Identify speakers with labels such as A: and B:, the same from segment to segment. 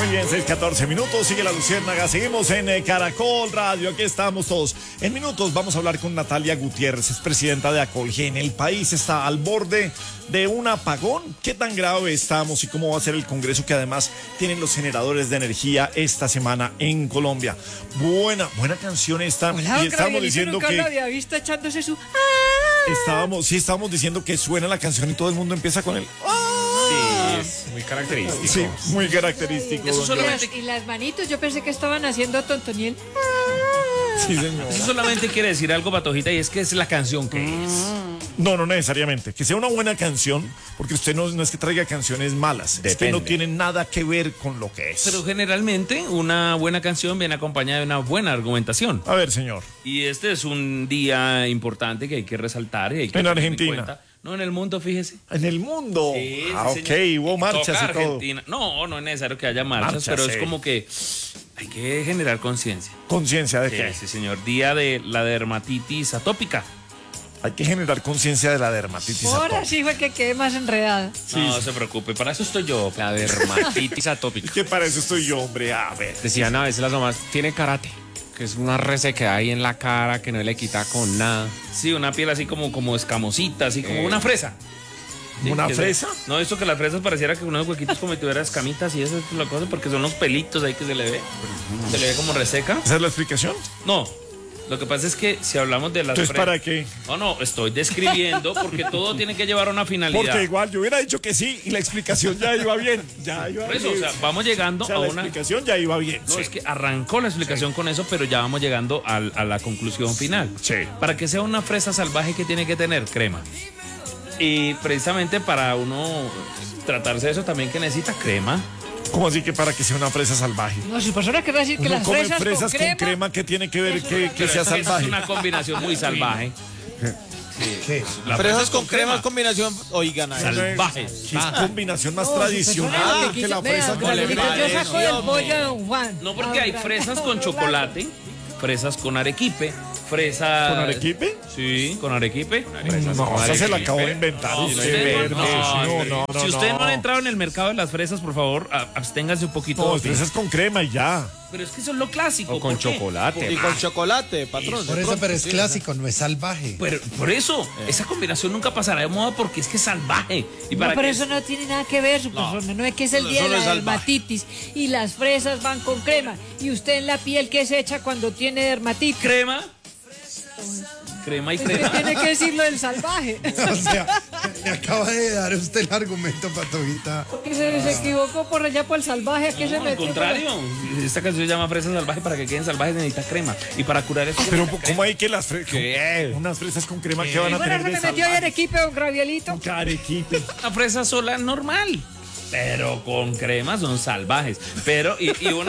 A: Muy bien, 6:14, sigue la Luciérnaga, seguimos en Caracol Radio, aquí estamos todos. En minutos vamos a hablar con Natalia Gutiérrez, es presidenta de Acolgen. El país está al borde de un apagón. ¿Qué tan grave estamos y cómo va a ser el Congreso que además tienen los generadores de energía esta semana en Colombia? Buena canción esta.
B: Hola,
A: y estamos diciendo
B: nunca
A: que
B: lo había visto echándose su...
A: estábamos diciendo que suena la canción y todo el mundo empieza con el...
C: Sí, es muy característico.
A: Sí, muy característico.
C: Eso solamente,
B: Y las manitos, yo pensé que estaban haciendo tontoniel.
A: Sí, señor.
C: eso solamente quiere decir algo, Patojita, y es que es la canción que es.
A: No necesariamente. Que sea una buena canción, porque usted no es que traiga canciones malas, es que no tiene nada que ver con lo que es.
C: Pero generalmente una buena canción viene acompañada de una buena argumentación.
A: A ver, señor.
C: Y este es un día importante que hay que resaltar y hay que
A: En
C: tener
A: Argentina.
C: cuenta. No, en el mundo, fíjese.
A: En el mundo.
C: Sí,
A: Ok,
C: señor.
A: hubo marchas
C: Toca
A: y todo.
C: Argentina. No es necesario que haya marchas, pero
A: sí.
C: es como que hay que generar conciencia.
A: Conciencia de qué.
C: Sí, señor. Día de la dermatitis atópica.
A: Hay que generar conciencia de la dermatitis
B: Ahora
A: atópica.
B: sí fue que quedé más enredada.
C: No se preocupe, para eso estoy yo.
D: La dermatitis atópica.
A: Que para eso estoy yo, hombre. A ver.
D: Decían a veces las mamás, tiene karate, que es una resequedad ahí en la cara que no le quita con nada.
C: Sí, una piel así como escamosita, así como una fresa. Sí,
A: ¿Una
C: que
A: fresa?
C: No, esto que las fresas pareciera que unos huequitos como si tuviera escamitas y eso es la cosa, porque son unos pelitos ahí que se le ve. Se le ve como reseca.
A: ¿Esa es la explicación?
C: No, lo que pasa es que si hablamos de las
A: Entonces, ¿para qué?
C: No, estoy describiendo porque todo tiene que llevar a una finalidad.
A: Porque igual yo hubiera dicho que sí y la explicación ya iba bien. Ya iba
C: Por eso,
A: bien.
C: o sea, vamos llegando
A: O sea,
C: a
A: la
C: una...
A: explicación ya iba bien.
C: No,
A: sí.
C: es que arrancó la explicación con eso, pero ya vamos llegando a la conclusión final.
A: Sí.
C: Para que sea una fresa salvaje, ¿qué tiene que tener? Crema. Y precisamente para uno tratarse de eso también que necesita crema.
A: ¿Cómo así que para que sea una fresa salvaje?
B: No, si persona querrá decir que
A: Uno
B: las
A: come
B: fresas con crema...
A: ¿qué tiene que ver que
C: Pero
A: sea
C: esa es
A: salvaje?
C: una combinación muy salvaje.
A: ¿Qué?
C: La
E: Fresas con crema es combinación, oigan, ahí.
C: salvaje.
A: ¿Qué es combinación más
B: No,
A: tradicional que la fresa con
B: Gabrielito,
A: crema?
B: yo saco del pollo de Don Juan.
C: No, porque hay fresas con chocolate, fresas con arequipe, fresas...
A: ¿Con arequipe?
C: Sí, con arequipe.
A: No, esa se la acabo de inventar.
C: No,
A: usted,
C: usted
A: no,
C: si usted no ha entrado en el mercado de las fresas, por favor, absténgase un poquito.
A: No, fresas con crema y ya.
C: Pero es que eso es lo clásico.
D: O con
C: ¿por qué?
D: chocolate.
E: Y con chocolate, patrón.
F: Por eso, pero es clásico, no es salvaje.
C: Pero por eso, esa combinación nunca pasará de moda porque es que es salvaje. Y
B: No,
C: para
B: pero
C: que
B: eso no tiene nada que ver, su persona. No es que es el día
E: eso
B: de
E: no
B: la
E: es salvaje.
B: dermatitis y las fresas van con crema. ¿Y usted en la piel qué se echa cuando tiene dermatitis?
C: crema y
B: Usted
C: crema.
B: tiene que decirlo del salvaje.
F: O sea, me acaba de dar usted el argumento, Patojita.
B: Que se equivocó por allá por el salvaje. ¿A qué se
C: No, al
B: metió?
C: contrario, esta canción se llama Fresa Salvaje. Para que queden salvajes necesita crema. Y para curar eso.
A: Pero
C: necesita
A: ¿cómo hay que las fresas?
C: ¿Qué?
A: Unas fresas con crema que van a
B: Bueno,
A: tener
B: se
A: de
B: me metió ahí en equipo, don Gravielito.
A: Arequipe.
C: una fresa sola normal. Pero con crema son salvajes. Pero,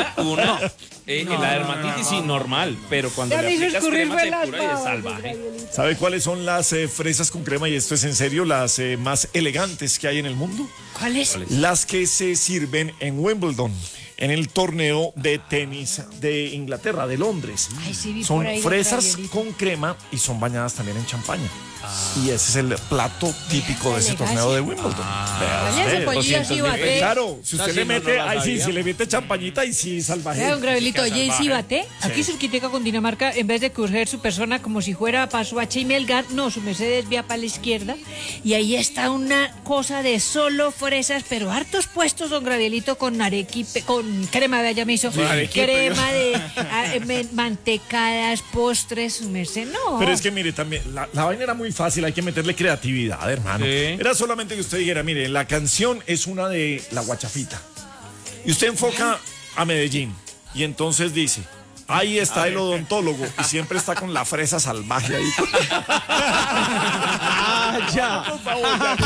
C: la dermatitis sí normal. Pero cuando
B: Ya
C: le
B: me hizo
C: aplicas
B: escurrir
C: crema
B: fue
C: te
B: las
C: cura y es
B: babas,
C: salvaje.
B: Gravielito.
A: ¿Sabe cuáles son las fresas con crema? Y esto es en serio, las más elegantes que hay en el mundo.
B: ¿Cuál es?
A: Las que se sirven en Wimbledon, en el torneo de tenis de Inglaterra, de Londres.
B: Ay, sí, vi
A: Son
B: por ahí, don
A: fresas
B: Gabrielito.
A: con crema y son bañadas también en champaña. Y ese es el plato típico de ese torneo de Wimbledon. Vea
B: Váyase,
A: usted.
B: pollillo, así bate.
A: Claro, si usted
E: Así
A: le
E: no,
A: mete,
E: no la
A: ahí sí,
E: sabía.
A: si le mete champañita, ahí sí salvaje.
B: Vea, don Gravelito, oye, ¿y si
A: salvaje.
B: bate? Aquí cerquitica con Dinamarca, en vez de coger su persona como si fuera para su H y Melgar, no, su Mercedes vía para la izquierda. Y ahí está una cosa de solo fresas, pero hartos puestos, don Gravelito, con arequipe, con crema, vea, ya me hizo. Crema de mantecadas, postres, su merced, no.
A: Pero es que mire, también, la vaina era muy fácil, hay que meterle creatividad, hermano.
C: Sí.
A: Era solamente que usted dijera, mire, la canción es una de La Guachafita. Y usted enfoca a Medellín. Y entonces dice, ahí está el odontólogo. Y siempre está con la fresa salvaje ahí.
E: Ah, ya.
A: Por favor, ya.